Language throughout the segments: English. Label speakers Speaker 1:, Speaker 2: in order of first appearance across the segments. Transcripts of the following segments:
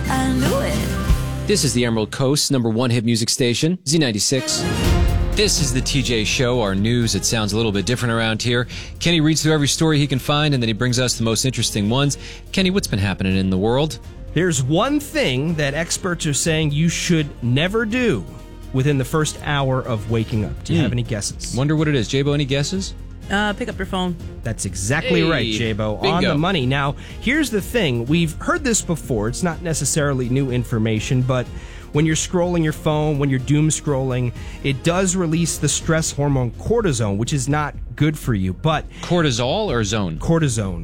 Speaker 1: I knew it.
Speaker 2: This is the Emerald Coast, #1 hit music station, Z96. This is the TJ Show, our news. It sounds a little bit different around here. Kenny reads through every story he can find, and then he brings us the most interesting ones. Kenny, what's been happening in the world?
Speaker 3: Here's one thing that experts are saying you should never do within the first hour of waking up. Do you have any guesses?
Speaker 2: Wonder what it is. J-Bo, any guesses?
Speaker 1: Pick up your phone.
Speaker 3: That's exactly right, J-Bo.
Speaker 2: Bingo.
Speaker 3: On the money. Now, here's the thing. We've heard this before. It's not necessarily new information, but when you're scrolling your phone, when you're doom scrolling, it does release the stress hormone cortisone, which is not good for you. But
Speaker 2: Cortisol or zone?
Speaker 3: Cortisone,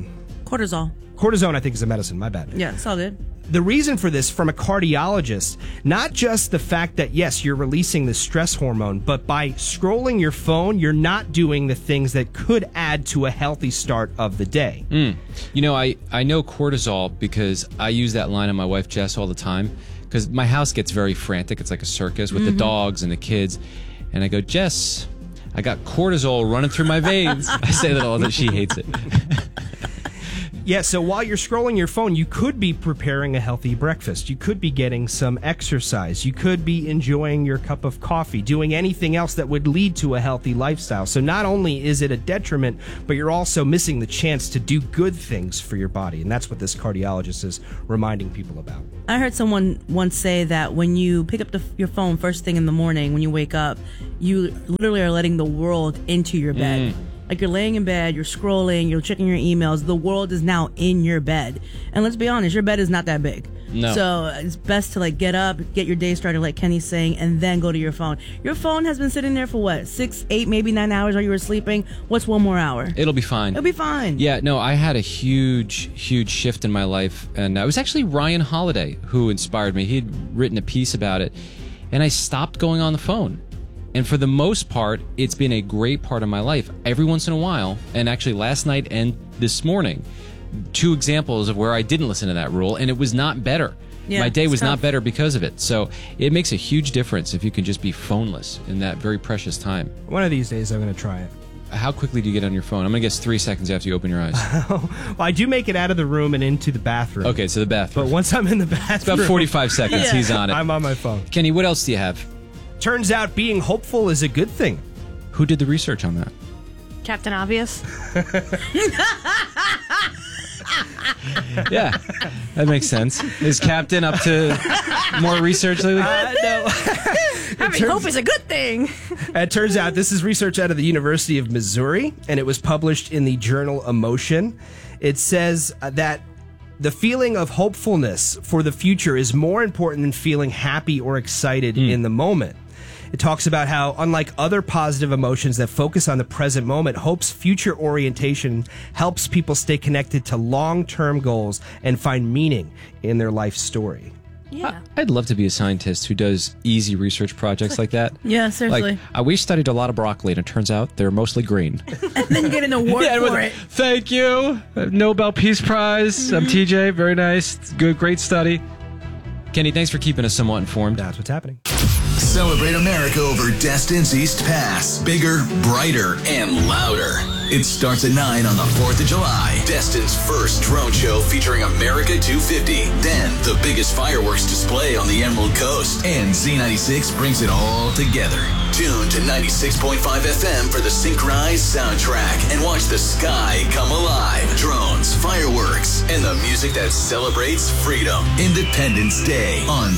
Speaker 3: I think, is a medicine. My bad.
Speaker 1: Yeah, it's all good.
Speaker 3: The reason for this, from a cardiologist, not just the fact that, yes, you're releasing the stress hormone, but by scrolling your phone, you're not doing the things that could add to a healthy start of the day.
Speaker 2: You know, I know cortisol because I use that line on my wife, Jess, all the time. Because my house gets very frantic. It's like a circus with the dogs and the kids. And I go, Jess, I got cortisol running through my veins. I say that all the time. She hates it.
Speaker 3: Yeah, so while you're scrolling your phone, you could be preparing a healthy breakfast. You could be getting some exercise. You could be enjoying your cup of coffee, doing anything else that would lead to a healthy lifestyle. So not only is it a detriment, but you're also missing the chance to do good things for your body. And that's what this cardiologist is reminding people about.
Speaker 1: I heard someone once say that when you pick up your phone first thing in the morning, when you wake up, you literally are letting the world into your bed. Like, you're laying in bed, you're scrolling, you're checking your emails. The world is now in your bed. And let's be honest, your bed is not that big.
Speaker 2: No.
Speaker 1: So it's best to, like, get up, get your day started, like Kenny's saying, and then go to your phone. Your phone has been sitting there for what, 6, 8, maybe 9 hours while you were sleeping? What's one more hour?
Speaker 2: It'll be fine.
Speaker 1: It'll be fine.
Speaker 2: Yeah, no, I had a huge shift in my life. And it was actually Ryan Holiday who inspired me. He'd written a piece about it. And I stopped going on the phone. And for the most part, it's been a great part of my life. Every once in a while, and actually last night and this morning, 2 examples of where I didn't listen to that rule, and it was not better.
Speaker 1: Yeah,
Speaker 2: my day was
Speaker 1: tough.
Speaker 2: not better because of it. So it makes a huge difference if you can just be phoneless in that very precious time.
Speaker 3: One of these days, I'm going to try it.
Speaker 2: How quickly do you get on your phone? I'm going to guess 3 seconds after you open your eyes.
Speaker 3: Well, I do make it out of the room and into the bathroom.
Speaker 2: Okay, so the bathroom.
Speaker 3: But once I'm in the bathroom...
Speaker 2: It's about 45 seconds.
Speaker 1: Yeah.
Speaker 2: He's on it.
Speaker 3: I'm on my phone.
Speaker 2: Kenny, what else do you have?
Speaker 3: Turns out being hopeful is a good thing.
Speaker 2: Who did the research on that?
Speaker 4: Captain Obvious.
Speaker 2: Yeah, that makes sense. Is Captain up to more research lately?
Speaker 3: No.
Speaker 4: Having hope is a good thing.
Speaker 3: It turns out this is research out of the University of Missouri, and it was published in the journal Emotion. It says that the feeling of hopefulness for the future is more important than feeling happy or excited in the moment. It talks about how, unlike other positive emotions that focus on the present moment, hope's future orientation helps people stay connected to long-term goals and find meaning in their life story.
Speaker 4: Yeah.
Speaker 2: I'd love to be a scientist who does easy research projects like that.
Speaker 1: Yeah, seriously.
Speaker 2: Like, we studied a lot of broccoli, and it turns out they're mostly green.
Speaker 1: And then you get an award for it.
Speaker 2: Thank you. Nobel Peace Prize. I'm TJ. Very nice. Good, great study. Kenny, thanks for keeping us somewhat informed.
Speaker 3: That's what's happening.
Speaker 5: Celebrate America over Destin's East Pass. Bigger, brighter, and louder. It starts at 9 on the 4th of July. Destin's first drone show featuring America 250. Then, the biggest fireworks display on the Emerald Coast. And Z96 brings it all together. Tune to 96.5 FM for the synchronized soundtrack and watch the sky come alive. Drones, fireworks, and the music that celebrates freedom. Independence Day on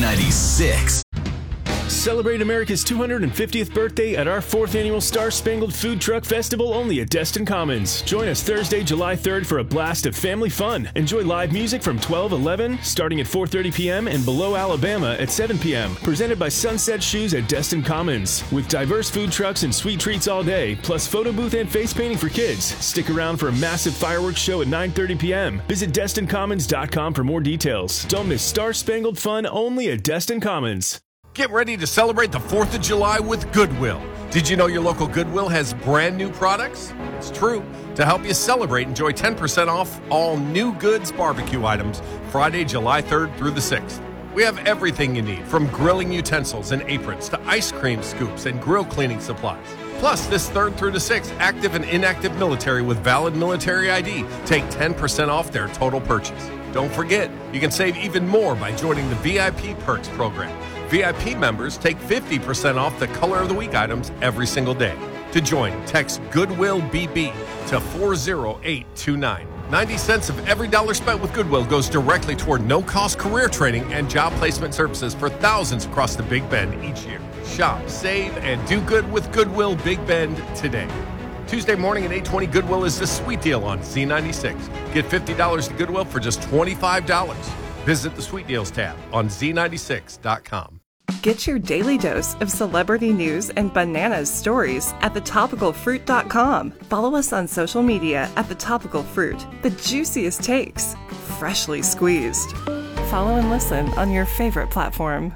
Speaker 5: Z96.
Speaker 6: Celebrate America's 250th birthday at our 4th annual Star Spangled Food Truck Festival only at Destin Commons. Join us Thursday, July 3rd for a blast of family fun. Enjoy live music from 12:11, starting at 4:30 p.m. and Below Alabama at 7 p.m. Presented by Sunset Shoes at Destin Commons. With diverse food trucks and sweet treats all day, plus photo booth and face painting for kids. Stick around for a massive fireworks show at 9:30 p.m. Visit DestinCommons.com for more details. Don't miss Star Spangled Fun only at Destin Commons.
Speaker 7: Get ready to celebrate the 4th of July with Goodwill. Did you know your local Goodwill has brand new products? It's true. To help you celebrate, enjoy 10% off all new goods barbecue items Friday, July 3rd through the 6th. We have everything you need, from grilling utensils and aprons to ice cream scoops and grill cleaning supplies. Plus, this 3rd through the 6th, active and inactive military with valid military ID take 10% off their total purchase. Don't forget, you can save even more by joining the VIP Perks program. VIP members take 50% off the Color of the Week items every single day. To join, text Goodwill BB to 40829. 90 cents of every dollar spent with Goodwill goes directly toward no-cost career training and job placement services for thousands across the Big Bend each year. Shop, save, and do good with Goodwill Big Bend today. Tuesday morning at 8:20, Goodwill is the sweet deal on Z96. Get $50 to Goodwill for just $25. Visit the Sweet Deals tab on Z96.com.
Speaker 8: Get your daily dose of celebrity news and bananas stories at thetopicalfruit.com. Follow us on social media at The Topical Fruit. The juiciest takes, freshly squeezed. Follow and listen on your favorite platform.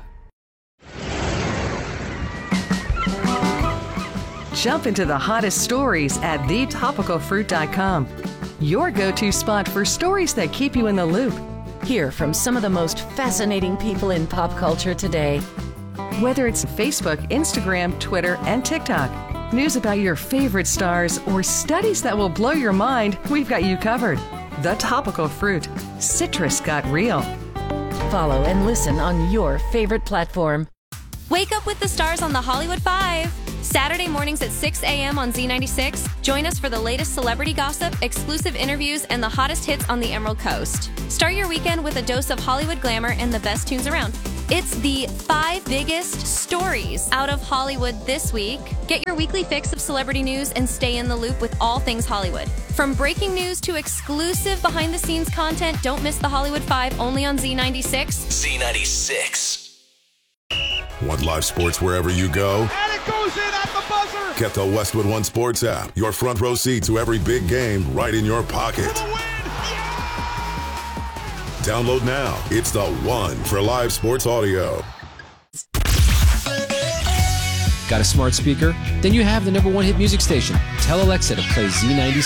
Speaker 9: Jump into the hottest stories at thetopicalfruit.com. Your go-to spot for stories that keep you in the loop.
Speaker 10: Hear from some of the most fascinating people in pop culture today.
Speaker 9: Whether it's Facebook, Instagram, Twitter, and TikTok, news about your favorite stars, or studies that will blow your mind, we've got you covered. The Topical Fruit. Citrus got real.
Speaker 10: Follow and listen on your favorite platform.
Speaker 11: Wake up with the stars on the Hollywood 5. Saturday mornings at 6 a.m. on Z96. Join us for the latest celebrity gossip, exclusive interviews, and the hottest hits on the Emerald Coast. Start your weekend with a dose of Hollywood glamour and the best tunes around. It's the 5 biggest stories out of Hollywood this week. Get your weekly fix of celebrity news and stay in the loop with all things Hollywood. From breaking news to exclusive behind-the-scenes content, don't miss the Hollywood 5 only on Z96.
Speaker 5: Z96.
Speaker 12: Want live sports wherever you go?
Speaker 13: And it goes in at the buzzer!
Speaker 12: Get the Westwood One Sports app. Your front row seat to every big game right in your pocket.
Speaker 13: For the win! Yeah!
Speaker 12: Download now. It's the one for live sports audio.
Speaker 2: Got a smart speaker? Then you have the #1 hit music station. Tell Alexa to play Z96.